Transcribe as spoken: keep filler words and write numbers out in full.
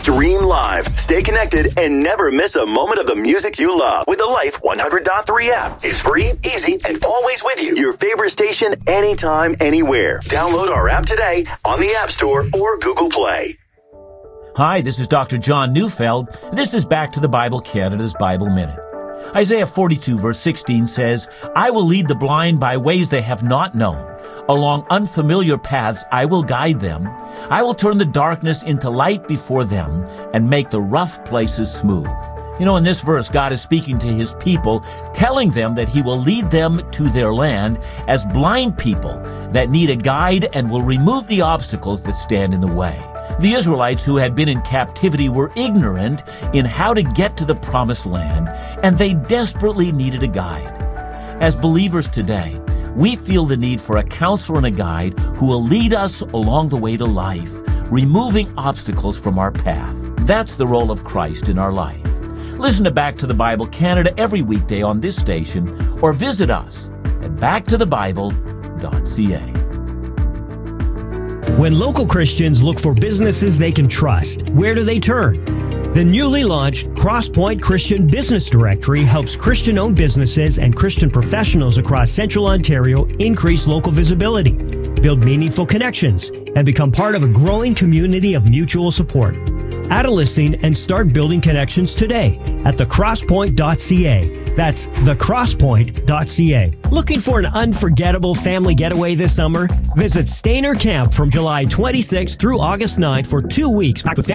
Dream live, stay connected, and never miss a moment of the music you love with the Life one hundred point three app. It's free, easy, and always with you. Your favorite station, anytime, anywhere. Download our app today on the App Store or Google Play. Hi, this is Doctor John Neufeld. This is Back to the Bible Canada's Bible Minute. Isaiah forty-two verse sixteen says, I will lead the blind by ways they have not known. Along unfamiliar paths I will guide them. I will turn the darkness into light before them and make the rough places smooth. You know, in this verse, God is speaking to his people, telling them that he will lead them to their land as blind people that need a guide and will remove the obstacles that stand in the way. The Israelites who had been in captivity were ignorant in how to get to the promised land, and they desperately needed a guide. As believers today, we feel the need for a counselor and a guide who will lead us along the way to life, removing obstacles from our path. That's the role of Christ in our life. Listen to Back to the Bible Canada every weekday on this station, or visit us at back to the bible dot c a. When local Christians look for businesses they can trust, where do they turn? The newly launched Crosspoint Christian Business Directory helps Christian-owned businesses and Christian professionals across Central Ontario increase local visibility, build meaningful connections, and become part of a growing community of mutual support. Add a listing and start building connections today at the crosspoint dot c a. That's the crosspoint dot c a. Looking for an unforgettable family getaway this summer? Visit Stainer Camp from July twenty-sixth through August ninth for two weeks packed with